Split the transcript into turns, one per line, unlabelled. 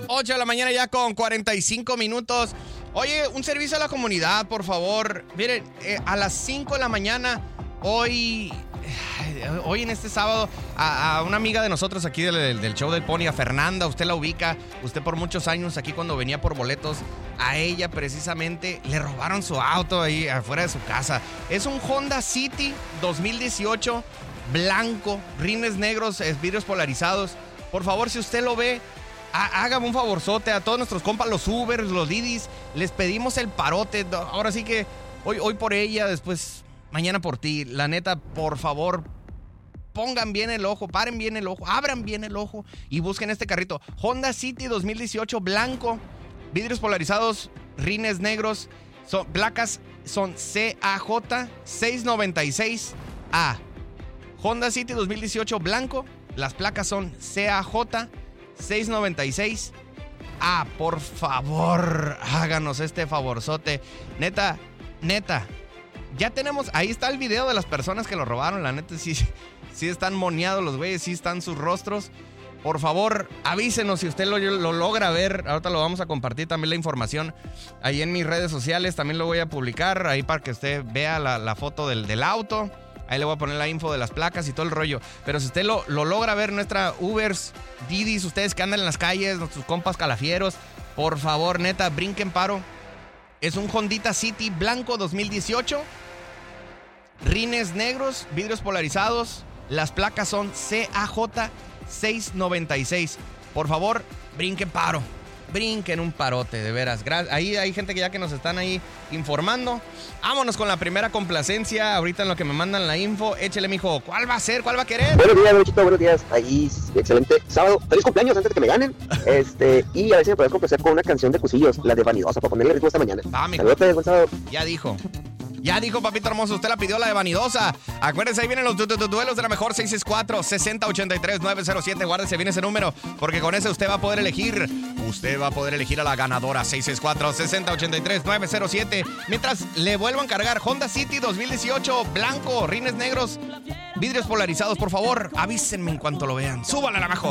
8 de la mañana ya con 45 minutos. Oye, un servicio a la comunidad, por favor. Miren, a las 5 de la mañana, hoy en este sábado, a una amiga de nosotros aquí del show del Pony, a Fernanda, usted la ubica, usted por muchos años aquí cuando venía por boletos, a ella precisamente le robaron su auto ahí afuera de su casa. Es un Honda City 2018, blanco, rines negros, vidrios polarizados. Por favor, si usted lo ve, hágame un favorzote a todos nuestros compas, los Ubers, los Didis, les pedimos el parote. Ahora sí que hoy por ella, después mañana por ti. La neta, por favor, pongan bien el ojo, paren bien el ojo, abran bien el ojo y busquen este carrito. Honda City 2018, blanco, vidrios polarizados, rines negros, placas son CAJ 696A. Honda City 2018, blanco, las placas son CAJ 696. Por favor, háganos este favorzote. Neta. Ya tenemos, ahí está el video de las personas que lo robaron. La neta, sí están moneados los güeyes, sí están sus rostros. Por favor, avísenos si usted lo logra ver. Ahorita lo vamos a compartir también la información ahí en mis redes sociales. También lo voy a publicar ahí para que usted vea la foto del auto. Ahí le voy a poner la info de las placas y todo el rollo. Pero si usted lo logra ver, nuestra Ubers, Didis, ustedes que andan en las calles, nuestros compas calafieros, por favor, neta, brinquen paro. Es un Hondita City blanco 2018. Rines negros, vidrios polarizados. Las placas son CAJ 696. Por favor, brinquen paro. Brinquen un parote, de veras. Ahí hay gente que nos están ahí informando. Vámonos con la primera complacencia. Ahorita en lo que me mandan la info, échele, mijo. ¿Cuál va a ser? ¿Cuál va a querer?
Buenos días, Luchito, buenos días. Ahí, excelente sábado. Feliz cumpleaños antes de que me ganen. Y a ver si me puedes complacer con una canción de Cusillos, la de Vanidosa, para ponerle ritmo esta mañana. Saludos, buen sábado.
Ya dijo, papito hermoso, usted la pidió, la de Vanidosa. Acuérdense, ahí vienen los duelos de la mejor 664-6083-907. Guárdese bien ese número, porque con ese usted va a poder elegir. Usted va a poder elegir a la ganadora 664-6083-907. Mientras le vuelvo a encargar Honda City 2018, blanco, rines negros, vidrios polarizados. Por favor, avísenme en cuanto lo vean. Súbale a la mejor.